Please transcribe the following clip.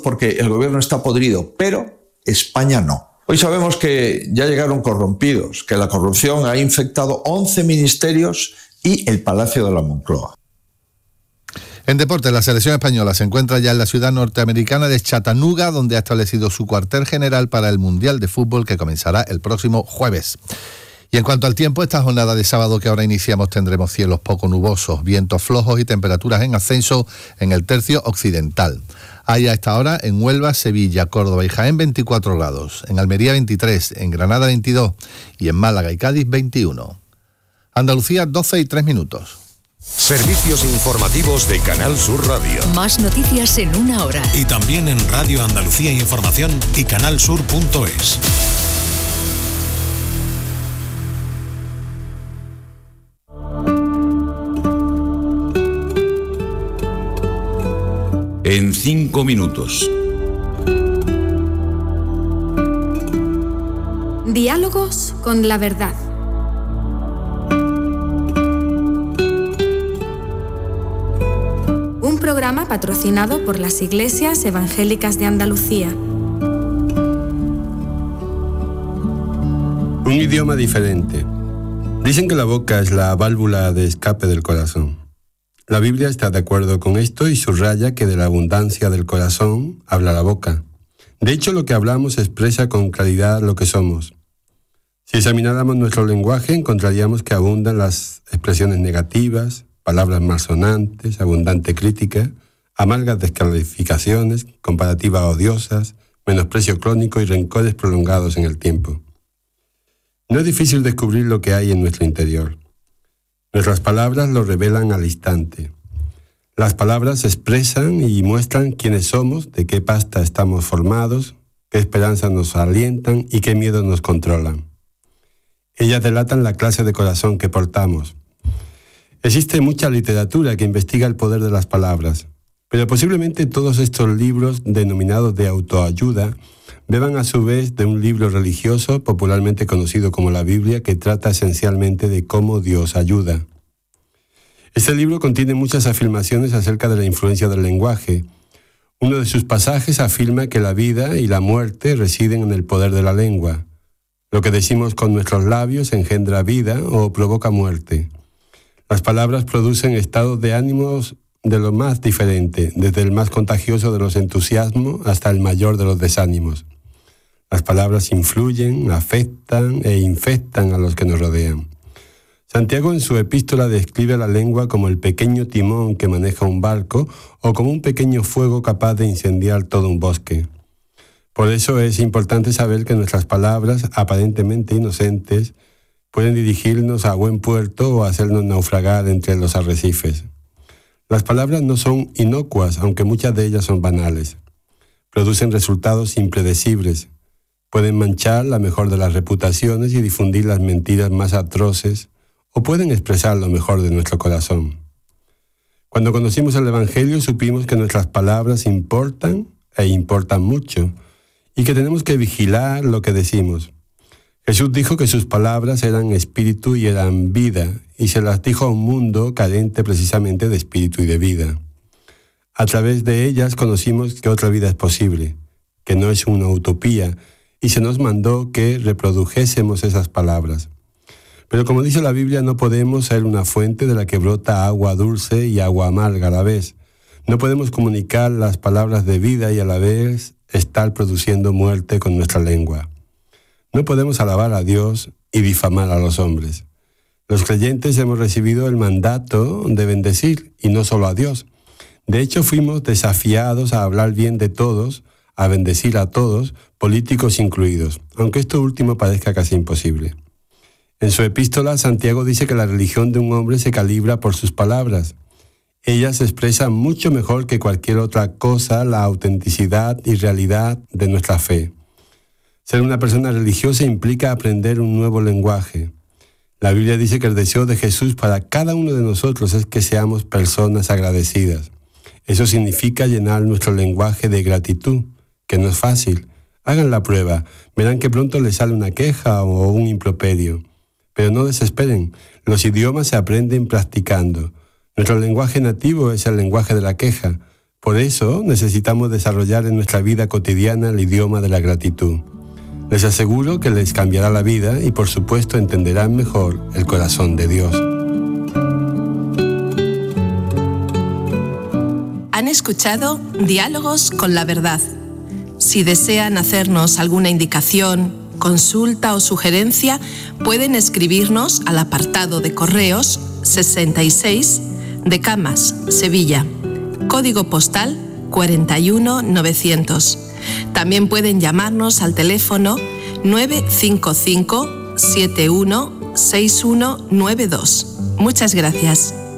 porque el gobierno está podrido, pero España no. Hoy sabemos que ya llegaron corrompidos, que la corrupción ha infectado 11 ministerios y el Palacio de la Moncloa. En deporte, la selección española se encuentra ya en la ciudad norteamericana de Chattanooga, donde ha establecido su cuartel general para el Mundial de Fútbol que comenzará el próximo jueves. Y en cuanto al tiempo, esta jornada de sábado que ahora iniciamos tendremos cielos poco nubosos, vientos flojos y temperaturas en ascenso en el tercio occidental. Hay a esta hora en Huelva, Sevilla, Córdoba y Jaén 24 grados, en Almería 23, en Granada 22 y en Málaga y Cádiz 21. Andalucía 12:03. Servicios informativos de Canal Sur Radio. Más noticias en una hora. Y también en Radio Andalucía Información y canalsur.es. En 5 minutos. Diálogos con la verdad. Un programa patrocinado por las Iglesias Evangélicas de Andalucía. Un idioma diferente. Dicen que la boca es la válvula de escape del corazón. La Biblia está de acuerdo con esto y subraya que de la abundancia del corazón habla la boca. De hecho, lo que hablamos expresa con claridad lo que somos. Si examináramos nuestro lenguaje, encontraríamos que abundan las expresiones negativas, palabras malsonantes, abundante crítica, amargas descalificaciones, comparativas odiosas, menosprecio crónico y rencores prolongados en el tiempo. No es difícil descubrir lo que hay en nuestro interior. Nuestras palabras lo revelan al instante. Las palabras expresan y muestran quiénes somos, de qué pasta estamos formados, qué esperanzas nos alientan y qué miedos nos controlan. Ellas delatan la clase de corazón que portamos. Existe mucha literatura que investiga el poder de las palabras, pero posiblemente todos estos libros denominados de autoayuda beban a su vez de un libro religioso popularmente conocido como la Biblia, que trata esencialmente de cómo Dios ayuda. Este libro contiene muchas afirmaciones acerca de la influencia del lenguaje. Uno de sus pasajes afirma que la vida y la muerte residen en el poder de la lengua. Lo que decimos con nuestros labios engendra vida o provoca muerte. Las palabras producen estados de ánimos de lo más diferente, desde el más contagioso de los entusiasmos hasta el mayor de los desánimos. Las palabras influyen, afectan e infectan a los que nos rodean. Santiago en su epístola describe la lengua como el pequeño timón que maneja un barco o como un pequeño fuego capaz de incendiar todo un bosque. Por eso es importante saber que nuestras palabras, aparentemente inocentes, pueden dirigirnos a buen puerto o hacernos naufragar entre los arrecifes. Las palabras no son inocuas, aunque muchas de ellas son banales. Producen resultados impredecibles. Pueden manchar la mejor de las reputaciones y difundir las mentiras más atroces, o pueden expresar lo mejor de nuestro corazón. Cuando conocimos el Evangelio, supimos que nuestras palabras importan e importan mucho, y que tenemos que vigilar lo que decimos. Jesús dijo que sus palabras eran espíritu y eran vida, y se las dijo a un mundo carente precisamente de espíritu y de vida. A través de ellas conocimos que otra vida es posible, que no es una utopía, y se nos mandó que reprodujésemos esas palabras. Pero como dice la Biblia, no podemos ser una fuente de la que brota agua dulce y agua amarga a la vez. No podemos comunicar las palabras de vida y a la vez estar produciendo muerte con nuestra lengua. No podemos alabar a Dios y difamar a los hombres. Los creyentes hemos recibido el mandato de bendecir, y no solo a Dios. De hecho, fuimos desafiados a hablar bien de todos, a bendecir a todos, políticos incluidos, aunque esto último parezca casi imposible. En su epístola, Santiago dice que la religión de un hombre se calibra por sus palabras. Ellas expresan mucho mejor que cualquier otra cosa la autenticidad y realidad de nuestra fe. Ser una persona religiosa implica aprender un nuevo lenguaje. La Biblia dice que el deseo de Jesús para cada uno de nosotros es que seamos personas agradecidas. Eso significa llenar nuestro lenguaje de gratitud, que no es fácil. Hagan la prueba, verán que pronto les sale una queja o un improperio. Pero no desesperen, los idiomas se aprenden practicando. Nuestro lenguaje nativo es el lenguaje de la queja, Por eso necesitamos desarrollar en nuestra vida cotidiana el idioma de la gratitud. Les aseguro que les cambiará la vida y por supuesto entenderán mejor el corazón de Dios. Han escuchado Diálogos con la Verdad. Si desean hacernos alguna indicación, consulta o sugerencia, pueden escribirnos al apartado de correos 66 de Camas, Sevilla, código postal 41900. También pueden llamarnos al teléfono 955 716192. Muchas gracias.